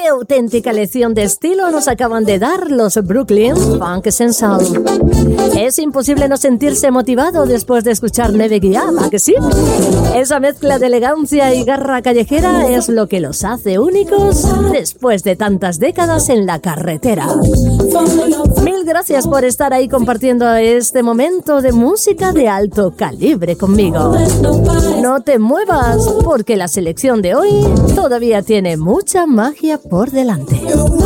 ¡Qué auténtica lección de estilo nos acaban de dar los Brooklyn Funk Sensual! Es imposible no sentirse motivado después de escuchar Never Give Up, ¿a que sí? Esa mezcla de elegancia y garra callejera es lo que los hace únicos después de tantas décadas en la carretera. Mil gracias por estar ahí compartiendo este momento de música de alto calibre conmigo. No te muevas, porque la selección de hoy todavía tiene mucha magia por delante.